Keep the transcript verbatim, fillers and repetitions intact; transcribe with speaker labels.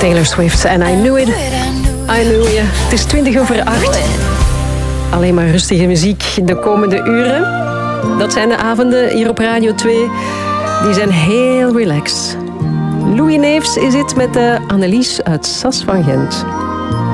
Speaker 1: Taylor Swift en I Knew It. I Knew You. Het is twintig over acht. Alleen maar rustige muziek de komende uren. Dat zijn de avonden hier op Radio twee. Die zijn heel relaxed. Louis Neefs is het met de Annelies uit Sas van Gent.